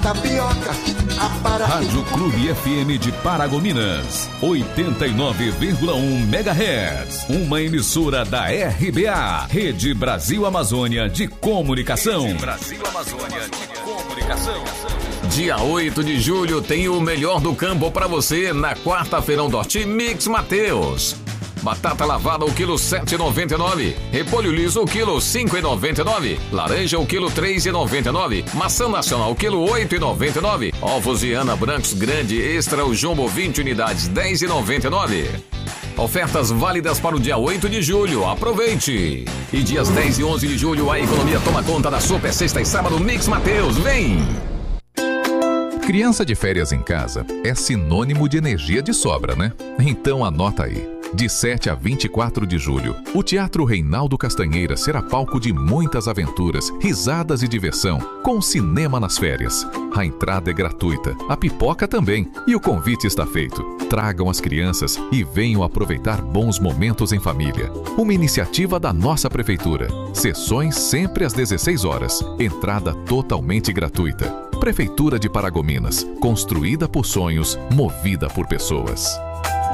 Tapioca, a Paraíba. Rádio Clube FM de Paragominas, 89,1 MHz. Uma emissora da RBA, Rede Brasil Amazônia de Comunicação. Rede Brasil Amazônia de Comunicação. Dia 8 de julho tem o melhor do campo para você na quarta-feirão do Horti Mix Mateus. Batata lavada o quilo 7,99. Repolho liso o quilo 5,99. Laranja o quilo 3,99. Maçã nacional o quilo 8,99. Ovos Viana brancos grande extra o jumbo 20 unidades 10,99. Ofertas válidas para o dia 8 de julho. Aproveite! E dias 10 e 11 de julho a economia toma conta da Super Sexta e Sábado Mix Mateus. Vem! Criança de férias em casa é sinônimo de energia de sobra, né? Então anota aí. De 7 a 24 de julho, o Teatro Reinaldo Castanheira será palco de muitas aventuras, risadas e diversão, com cinema nas férias. A entrada é gratuita, a pipoca também, e o convite está feito. Tragam as crianças e venham aproveitar bons momentos em família. Uma iniciativa da nossa prefeitura. Sessões sempre às 16 horas. Entrada totalmente gratuita. Prefeitura de Paragominas, construída por sonhos, movida por pessoas.